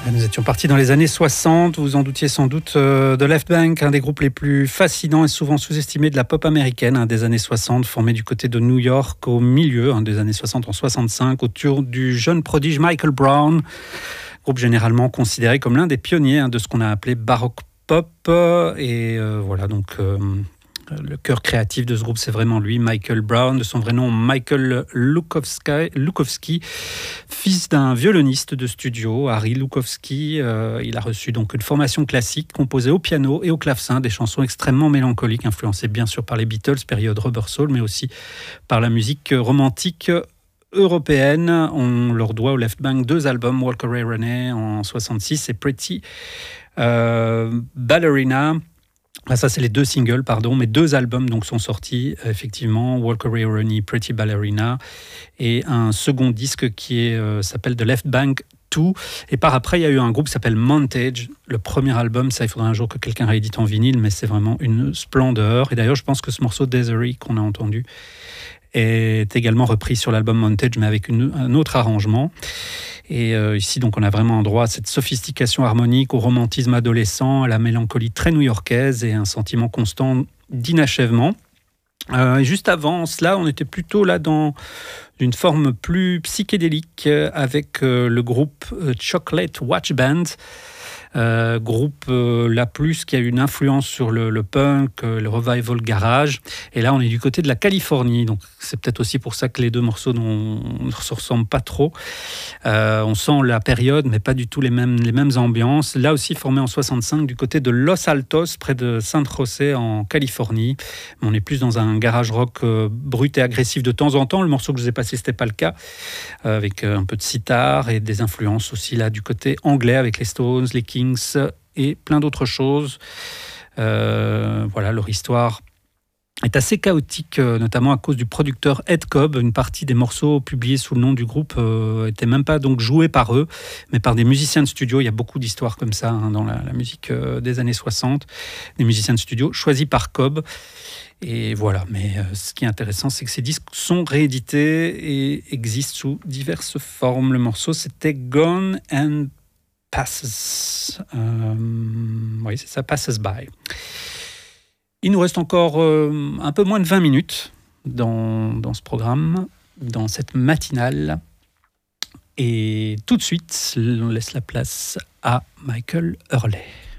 Nous étions partis dans les années 60, vous vous en doutiez sans doute, de Left Bank, un des groupes les plus fascinants et souvent sous-estimés de la pop américaine des années 60, formé du côté de New York au milieu des années 60, en 65, autour du jeune prodige Michael Brown, groupe généralement considéré comme l'un des pionniers de ce qu'on a appelé baroque pop. Et voilà, donc le cœur créatif de ce groupe, c'est vraiment lui, Michael Brown, de son vrai nom Michael Lukowski, fils d'un violoniste de studio, Harry Lukowski. Il a reçu donc une formation classique, composée au piano et au clavecin, des chansons extrêmement mélancoliques, influencées bien sûr par les Beatles, période Rubber Soul, mais aussi par la musique romantique européenne. On leur doit au Left Bank 2 albums, Walk Away Renee en 66 et Pretty Ballerina. Ça, c'est les 2 singles, mais 2 albums donc sont sortis, effectivement, Walk Away Renee, Pretty Ballerina, et un second disque qui s'appelle The Left Bank 2. Et par après, il y a eu un groupe qui s'appelle Montage. Le premier album, ça, il faudra un jour que quelqu'un réédite en vinyle, mais c'est vraiment une splendeur. Et d'ailleurs, je pense que ce morceau Desiree qu'on a entendu est également repris sur l'album Montage, mais avec un autre arrangement. Et ici, donc, on a vraiment droit à cette sophistication harmonique, au romantisme adolescent, à la mélancolie très new-yorkaise et un sentiment constant d'inachèvement. Et juste avant cela, on était plutôt là dans une forme plus psychédélique avec le groupe Chocolate Watch Band. Groupe La Plus qui a eu une influence sur le punk, le revival garage. Et là, on est du côté de la Californie. Donc, c'est peut-être aussi pour ça que les 2 morceaux ne se ressemblent pas trop. On sent la période, mais pas du tout les mêmes ambiances. Là aussi, formé en 65 du côté de Los Altos, près de San José, en Californie. On est plus dans un garage rock brut et agressif de temps en temps. Le morceau que je vous ai passé, c'était pas le cas. Avec un peu de sitar et des influences aussi là du côté anglais avec les Stones, les Kings et plein d'autres choses. Voilà, leur histoire est assez chaotique, notamment à cause du producteur Ed Cobb. Une partie des morceaux publiés sous le nom du groupe n'étaient même pas donc joués par eux, mais par des musiciens de studio. Il y a beaucoup d'histoires comme ça dans la musique des années 60. Des musiciens de studio choisis par Cobb. Et voilà, mais ce qui est intéressant, c'est que ces disques sont réédités et existent sous diverses formes. Le morceau, c'était Gone and Passes. Oui, c'est ça, Passes By. Il nous reste encore un peu moins de 20 minutes dans ce programme, dans cette matinale. Et tout de suite, on laisse la place à Michael Hurley.